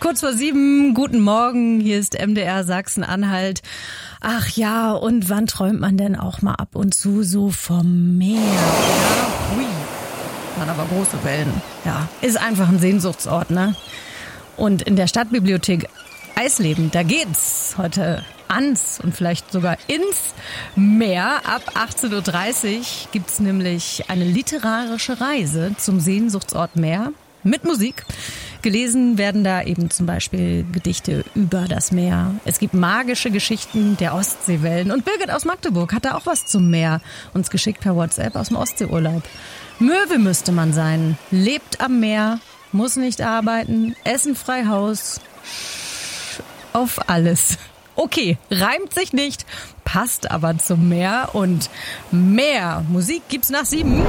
kurz vor 7, guten Morgen, hier ist MDR Sachsen-Anhalt. Ach ja, und wann träumt man denn auch mal ab und zu so vom Meer? Ja, hui, waren aber große Wellen. Ja, ist einfach ein Sehnsuchtsort, ne? Und in der Stadtbibliothek Eisleben, da geht's heute ans und vielleicht sogar ins Meer. Ab 18.30 Uhr gibt's nämlich eine literarische Reise zum Sehnsuchtsort Meer mit Musik. Gelesen werden da eben zum Beispiel Gedichte über das Meer. Es gibt magische Geschichten der Ostseewellen. Und Birgit aus Magdeburg hat da auch was zum Meer uns geschickt per WhatsApp aus dem Ostseeurlaub. Möwe müsste man sein, lebt am Meer, muss nicht arbeiten, Essen frei Haus, auf alles. Okay, reimt sich nicht, passt aber zum Meer und mehr Musik gibt's nach 7.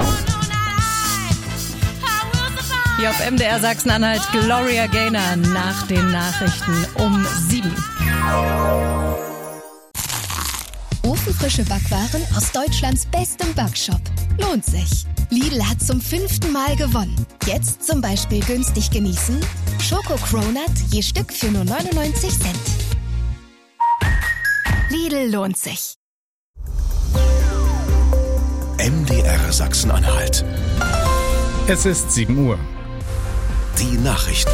Hier auf MDR Sachsen-Anhalt Gloria Gaynor nach den Nachrichten um 7. Ofenfrische Backwaren aus Deutschlands bestem Backshop. Lohnt sich. Lidl hat zum 5. Mal gewonnen. Jetzt zum Beispiel günstig genießen. Schoko-Cronut je Stück für nur 99 Cent. Lidl lohnt sich. MDR Sachsen-Anhalt. Es ist 7 Uhr. Die Nachrichten.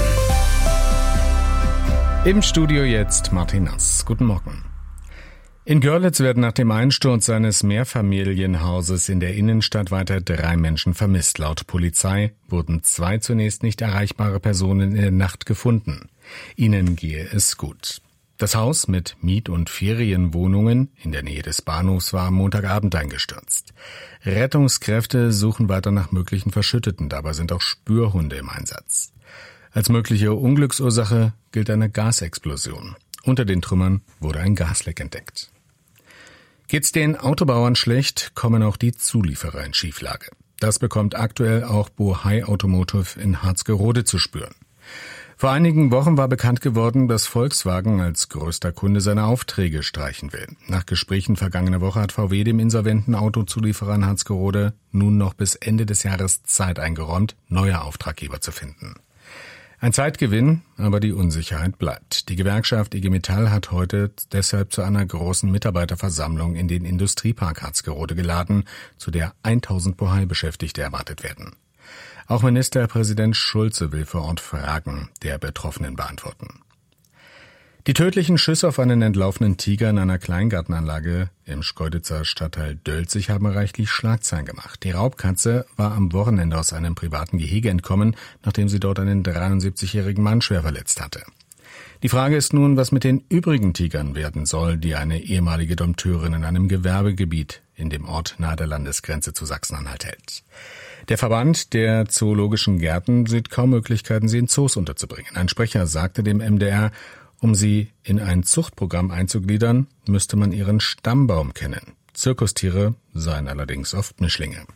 Im Studio jetzt Martin Nass. Guten Morgen. In Görlitz werden nach dem Einsturz eines Mehrfamilienhauses in der Innenstadt weiter 3 Menschen vermisst. Laut Polizei wurden 2 zunächst nicht erreichbare Personen in der Nacht gefunden. Ihnen gehe es gut. Das Haus mit Miet- und Ferienwohnungen in der Nähe des Bahnhofs war am Montagabend eingestürzt. Rettungskräfte suchen weiter nach möglichen Verschütteten, dabei sind auch Spürhunde im Einsatz. Als mögliche Unglücksursache gilt eine Gasexplosion. Unter den Trümmern wurde ein Gasleck entdeckt. Geht's den Autobauern schlecht, kommen auch die Zulieferer in Schieflage. Das bekommt aktuell auch Bohai Automotive in Harzgerode zu spüren. Vor einigen Wochen war bekannt geworden, dass Volkswagen als größter Kunde seine Aufträge streichen will. Nach Gesprächen vergangene Woche hat VW dem insolventen Autozulieferer in Harzgerode nun noch bis Ende des Jahres Zeit eingeräumt, neue Auftraggeber zu finden. Ein Zeitgewinn, aber die Unsicherheit bleibt. Die Gewerkschaft IG Metall hat heute deshalb zu einer großen Mitarbeiterversammlung in den Industriepark Harzgerode geladen, zu der 1000 Bohai-Beschäftigte erwartet werden. Auch Ministerpräsident Schulze will vor Ort Fragen der Betroffenen beantworten. Die tödlichen Schüsse auf einen entlaufenen Tiger in einer Kleingartenanlage im Schkeuditzer Stadtteil Dölzig haben reichlich Schlagzeilen gemacht. Die Raubkatze war am Wochenende aus einem privaten Gehege entkommen, nachdem sie dort einen 73-jährigen Mann schwer verletzt hatte. Die Frage ist nun, was mit den übrigen Tigern werden soll, die eine ehemalige Dompteurin in einem Gewerbegebiet in dem Ort nahe der Landesgrenze zu Sachsen-Anhalt hält. Der Verband der Zoologischen Gärten sieht kaum Möglichkeiten, sie in Zoos unterzubringen. Ein Sprecher sagte dem MDR, um sie in ein Zuchtprogramm einzugliedern, müsste man ihren Stammbaum kennen. Zirkustiere seien allerdings oft Mischlinge.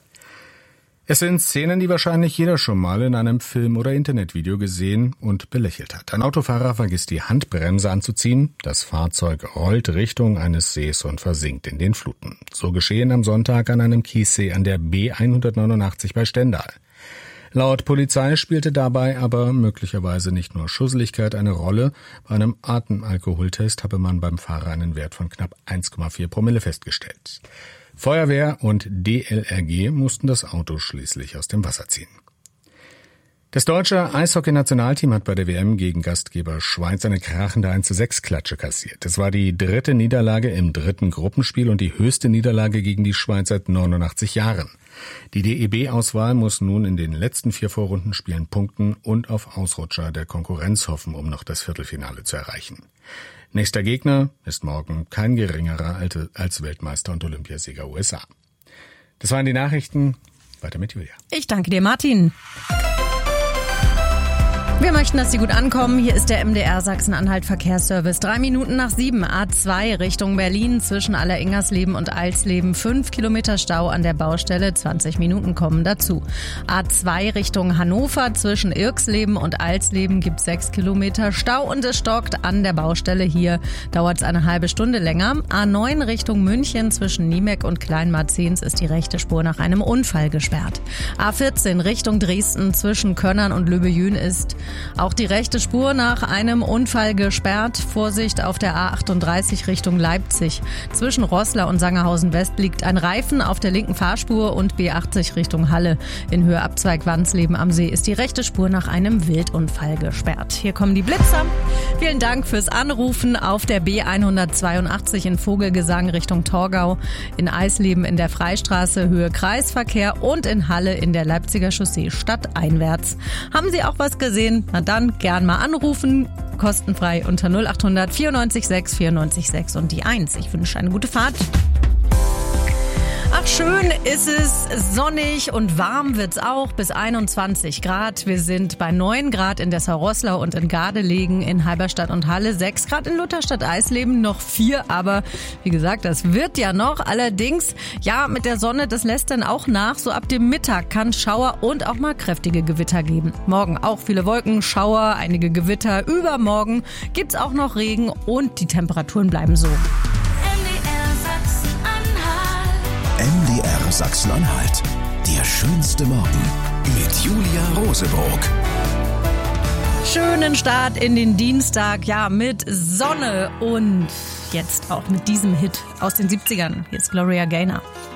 Es sind Szenen, die wahrscheinlich jeder schon mal in einem Film oder Internetvideo gesehen und belächelt hat. Ein Autofahrer vergisst die Handbremse anzuziehen, das Fahrzeug rollt Richtung eines Sees und versinkt in den Fluten. So geschehen am Sonntag an einem Kiessee an der B189 bei Stendal. Laut Polizei spielte dabei aber möglicherweise nicht nur Schusseligkeit eine Rolle. Bei einem Atemalkoholtest habe man beim Fahrer einen Wert von knapp 1,4 Promille festgestellt. Feuerwehr und DLRG mussten das Auto schließlich aus dem Wasser ziehen. Das deutsche Eishockey-Nationalteam hat bei der WM gegen Gastgeber Schweiz eine krachende 1:6-Klatsche kassiert. Es war die 3. Niederlage im 3. Gruppenspiel und die höchste Niederlage gegen die Schweiz seit 89 Jahren. Die DEB-Auswahl muss nun in den letzten 4 Vorrundenspielen punkten und auf Ausrutscher der Konkurrenz hoffen, um noch das Viertelfinale zu erreichen. Nächster Gegner ist morgen kein geringerer als Weltmeister und Olympiasieger USA. Das waren die Nachrichten. Weiter mit Julia. Ich danke dir, Martin. Wir möchten, dass Sie gut ankommen. Hier ist der MDR Sachsen-Anhalt Verkehrsservice. 3 Minuten nach 7, A2 Richtung Berlin zwischen Alleringhersleben und Alsleben. 5 Kilometer Stau an der Baustelle, 20 Minuten kommen dazu. A2 Richtung Hannover zwischen Irksleben und Alsleben gibt 6 Kilometer Stau und es stockt an der Baustelle. Hier dauert es eine halbe Stunde länger. A9 Richtung München zwischen Niemek und Kleinmarzens ist die rechte Spur nach einem Unfall gesperrt. A14 Richtung Dresden zwischen Könnern und Löbejün ist Auch die rechte Spur nach einem Unfall gesperrt. Vorsicht auf der A38 Richtung Leipzig. Zwischen Roßla und Sangerhausen West liegt ein Reifen auf der linken Fahrspur und B80 Richtung Halle. In Höhe Abzweig Wandsleben am See ist die rechte Spur nach einem Wildunfall gesperrt. Hier kommen die Blitzer. Vielen Dank fürs Anrufen auf der B182 in Vogelgesang Richtung Torgau, in Eisleben in der Freistraße Höhe Kreisverkehr und in Halle in der Leipziger Chaussee stadteinwärts. Haben Sie auch was gesehen? Na dann gern mal anrufen. Kostenfrei unter 0800 94 6 94 6 und die 1. Ich wünsche eine gute Fahrt. Ach, schön ist es, sonnig und warm wird's auch, bis 21 Grad. Wir sind bei 9 Grad in Dessau-Roßlau und in Gardelegen, in Halberstadt und Halle, 6 Grad in Lutherstadt-Eisleben, noch 4, aber wie gesagt, das wird ja noch. Allerdings, ja, mit der Sonne, das lässt dann auch nach. So ab dem Mittag kann es Schauer und auch mal kräftige Gewitter geben. Morgen auch viele Wolken, Schauer, einige Gewitter. Übermorgen gibt's auch noch Regen und die Temperaturen bleiben so. MDR Sachsen-Anhalt. Der schönste Morgen mit Julia Rosebroock. Schönen Start in den Dienstag, ja, mit Sonne und jetzt auch mit diesem Hit aus den 70ern. Hier ist Gloria Gaynor.